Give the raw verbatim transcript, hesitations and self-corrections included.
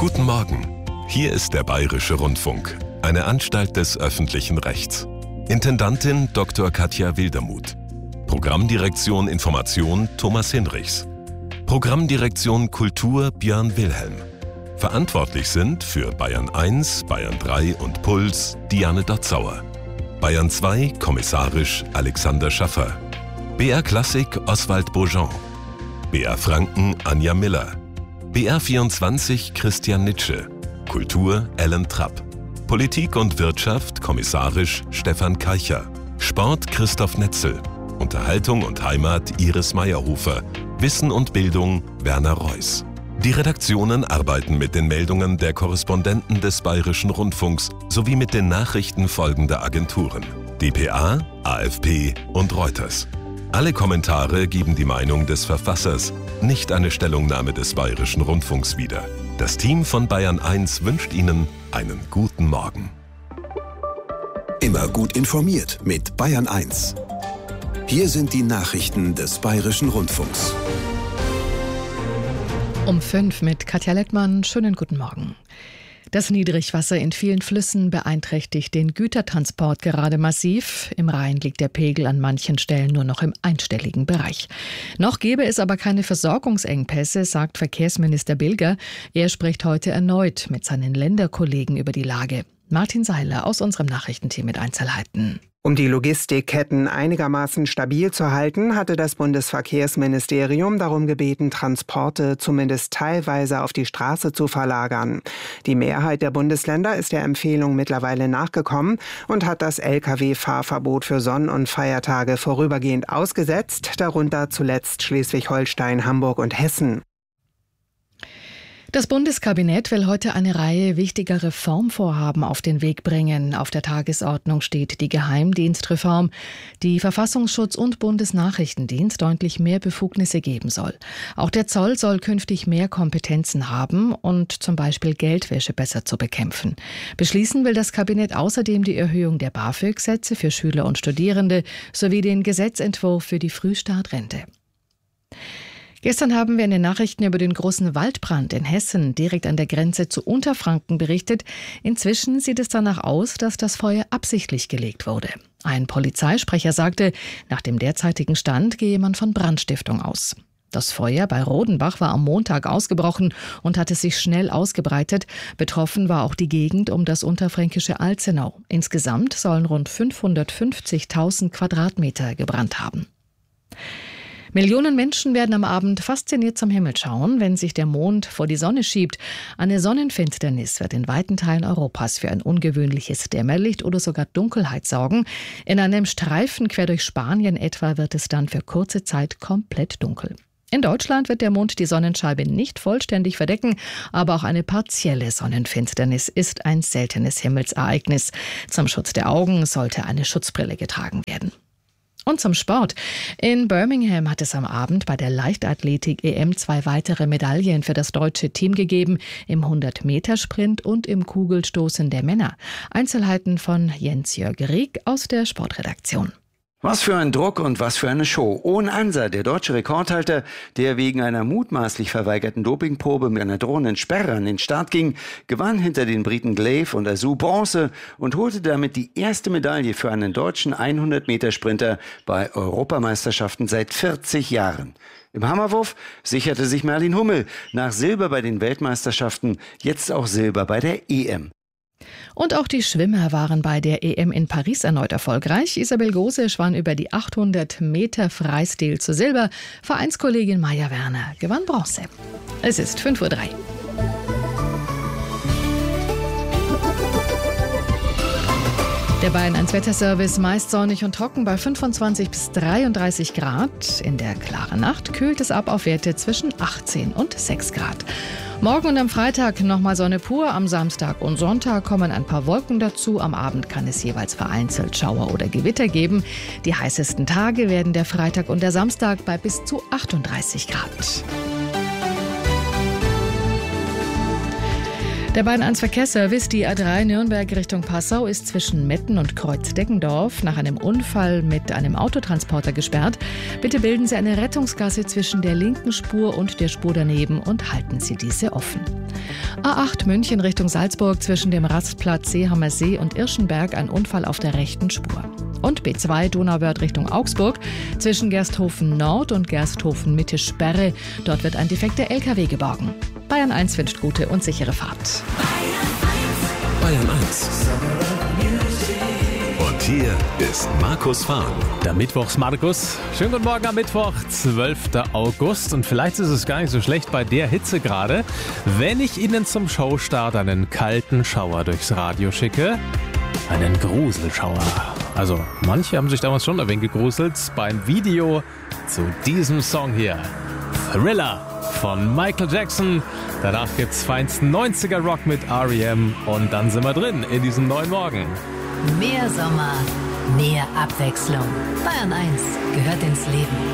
Guten Morgen. Hier ist der Bayerische Rundfunk, eine Anstalt des öffentlichen Rechts. Intendantin Doktor Katja Wildermuth. Programmdirektion Information Thomas Hinrichs. Programmdirektion Kultur Björn Wilhelm. Verantwortlich sind für Bayern eins, Bayern drei und Puls Diane Dotzauer. Bayern zwei kommissarisch Alexander Schaffer. B R Klassik Oswald Beaujean. B R Franken Anja Miller. B R vierundzwanzig Christian Nitsche. Kultur Ellen Trapp. Politik und Wirtschaft kommissarisch Stefan Keicher. Sport Christoph Netzel. Unterhaltung und Heimat Iris Meyerhofer. Wissen und Bildung Werner Reuss. Die Redaktionen arbeiten mit den Meldungen der Korrespondenten des Bayerischen Rundfunks sowie mit den Nachrichten folgender Agenturen: D P A, A F P und Reuters. Alle Kommentare geben die Meinung des Verfassers, nicht eine Stellungnahme des Bayerischen Rundfunks wieder. Das Team von Bayern eins wünscht Ihnen einen guten Morgen. Immer gut informiert mit Bayern eins. Hier sind die Nachrichten des Bayerischen Rundfunks. Um fünf mit Katja Lettmann. Schönen guten Morgen. Das Niedrigwasser in vielen Flüssen beeinträchtigt den Gütertransport gerade massiv. Im Rhein liegt der Pegel an manchen Stellen nur noch im einstelligen Bereich. Noch gäbe es aber keine Versorgungsengpässe, sagt Verkehrsminister Bilger. Er spricht heute erneut mit seinen Länderkollegen über die Lage. Martin Seiler aus unserem Nachrichtenteam mit Einzelheiten. Um die Logistikketten einigermaßen stabil zu halten, hatte das Bundesverkehrsministerium darum gebeten, Transporte zumindest teilweise auf die Straße zu verlagern. Die Mehrheit der Bundesländer ist der Empfehlung mittlerweile nachgekommen und hat das L K W-Fahrverbot für Sonn- und Feiertage vorübergehend ausgesetzt, darunter zuletzt Schleswig-Holstein, Hamburg und Hessen. Das Bundeskabinett will heute eine Reihe wichtiger Reformvorhaben auf den Weg bringen. Auf der Tagesordnung steht die Geheimdienstreform, die Verfassungsschutz und Bundesnachrichtendienst deutlich mehr Befugnisse geben soll. Auch der Zoll soll künftig mehr Kompetenzen haben und zum Beispiel Geldwäsche besser zu bekämpfen. Beschließen will das Kabinett außerdem die Erhöhung der BAföG-Sätze für Schüler und Studierende sowie den Gesetzentwurf für die Frühstartrente. Gestern haben wir in den Nachrichten über den großen Waldbrand in Hessen direkt an der Grenze zu Unterfranken berichtet. Inzwischen sieht es danach aus, dass das Feuer absichtlich gelegt wurde. Ein Polizeisprecher sagte, nach dem derzeitigen Stand gehe man von Brandstiftung aus. Das Feuer bei Rodenbach war am Montag ausgebrochen und hatte sich schnell ausgebreitet. Betroffen war auch die Gegend um das unterfränkische Alzenau. Insgesamt sollen rund fünfhundertfünfzigtausend Quadratmeter gebrannt haben. Millionen Menschen werden am Abend fasziniert zum Himmel schauen, wenn sich der Mond vor die Sonne schiebt. Eine Sonnenfinsternis wird in weiten Teilen Europas für ein ungewöhnliches Dämmerlicht oder sogar Dunkelheit sorgen. In einem Streifen quer durch Spanien etwa wird es dann für kurze Zeit komplett dunkel. In Deutschland wird der Mond die Sonnenscheibe nicht vollständig verdecken, aber auch eine partielle Sonnenfinsternis ist ein seltenes Himmelsereignis. Zum Schutz der Augen sollte eine Schutzbrille getragen werden. Und zum Sport. In Birmingham hat es am Abend bei der Leichtathletik-E M zwei weitere Medaillen für das deutsche Team gegeben, im hundert-Meter-Sprint und im Kugelstoßen der Männer. Einzelheiten von Jens-Jörg Rieck aus der Sportredaktion. Was für ein Druck und was für eine Show. Owen Anser, der deutsche Rekordhalter, der wegen einer mutmaßlich verweigerten Dopingprobe mit einer drohenden Sperre an den Start ging, gewann hinter den Briten Glaive und Azu Bronze und holte damit die erste Medaille für einen deutschen hundert-Meter-Sprinter bei Europameisterschaften seit vierzig Jahren. Im Hammerwurf sicherte sich Merlin Hummel nach Silber bei den Weltmeisterschaften jetzt auch Silber bei der E M. Und auch die Schwimmer waren bei der E M in Paris erneut erfolgreich. Isabel Gose schwann über die achthundert Meter Freistil zu Silber. Vereinskollegin Maja Werner gewann Bronze. Es ist fünf Uhr drei. Der Bayern eins Wetterservice, meist sonnig und trocken bei fünfundzwanzig bis dreiunddreißig Grad. In der klaren Nacht kühlt es ab auf Werte zwischen achtzehn und sechs Grad. Morgen und am Freitag nochmal Sonne pur, am Samstag und Sonntag kommen ein paar Wolken dazu. Am Abend kann es jeweils vereinzelt Schauer oder Gewitter geben. Die heißesten Tage werden der Freitag und der Samstag bei bis zu achtunddreißig Grad. Der Bayern eins Verkehrsservice, die A drei Nürnberg Richtung Passau, ist zwischen Metten und Kreuz-Deggendorf nach einem Unfall mit einem Autotransporter gesperrt. Bitte bilden Sie eine Rettungsgasse zwischen der linken Spur und der Spur daneben und halten Sie diese offen. A acht München Richtung Salzburg zwischen dem Rastplatz Seehamer See und Irschenberg ein Unfall auf der rechten Spur. Und B zwei Donauwörth Richtung Augsburg zwischen Gersthofen Nord und Gersthofen Mitte Sperre. Dort wird ein defekter L K W geborgen. Bayern eins wünscht gute und sichere Fahrt. Bayern eins. Und hier ist Markus Fahren. Der Mittwochs Markus. Schönen guten Morgen am Mittwoch, zwölfter August. Und vielleicht ist es gar nicht so schlecht bei der Hitze gerade, wenn ich Ihnen zum Showstart einen kalten Schauer durchs Radio schicke. Einen Gruselschauer. Also manche haben sich damals schon ein wenig gegruselt beim Video zu diesem Song hier. Thriller von Michael Jackson. Danach gibt's feinsten neunziger Rock mit R E M und dann sind wir drin in diesem neuen Morgen. Mehr Sommer, mehr Abwechslung. Bayern eins gehört ins Leben.